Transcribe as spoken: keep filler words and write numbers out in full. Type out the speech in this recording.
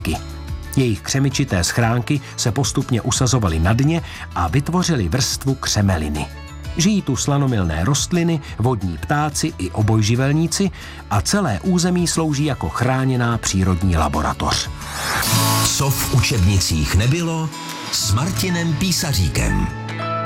Jejich křemičité schránky se postupně usazovaly na dně a vytvořily vrstvu křemeliny. Žijí tu slanomilné rostliny, vodní ptáci i obojživelníci a celé území slouží jako chráněná přírodní laboratoř. Co v učebnicích nebylo s Martinem Písaříkem.